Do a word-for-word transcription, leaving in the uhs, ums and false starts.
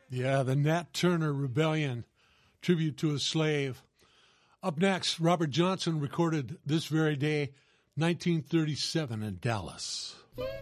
Yeah, the Nat Turner Rebellion, tribute to a slave. Up next, Robert Johnson recorded this very day, nineteen thirty-seven in Dallas.